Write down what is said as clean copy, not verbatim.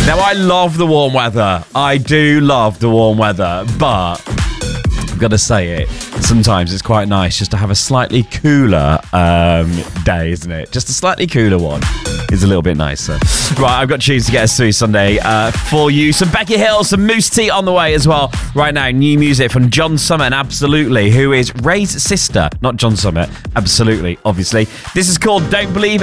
Now, I love the warm weather. I do love the warm weather, but I've got to say it. Sometimes it's quite nice just to have a slightly cooler day, isn't it? Just a slightly cooler one is a little bit nicer. Right, I've got tunes to get us through Sunday for you. Some Becky Hill, some Moose T on the way as well. Right now, new music from John Summit, Absolutely, who is Ray's sister. Not John Summit, Absolutely, obviously. This is called Don't Believe